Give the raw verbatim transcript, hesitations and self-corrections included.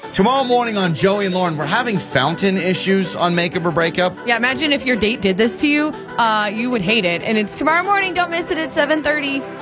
Tomorrow morning on Joey and Lauren, we're having fountain issues on Makeup or Breakup. Yeah, imagine if your date did this to you. Uh, you would hate it. And it's tomorrow morning. Don't miss it at seven thirty.